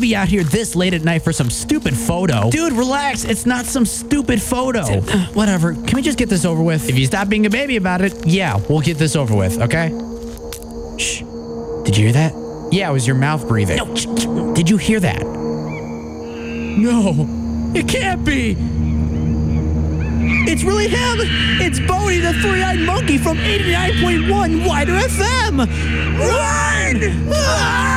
be out here this late at night for some stupid photo. Dude, relax. It's not some stupid photo. Whatever. Can we just get this over with? If you stop being a baby about it, yeah, we'll get this over with, okay? Shh. Did you hear that? Yeah, it was your mouth breathing. No. Did you hear that? No. It can't be. It's really him. It's Bodie, the three-eyed monkey from 89.1 Wider FM. Run!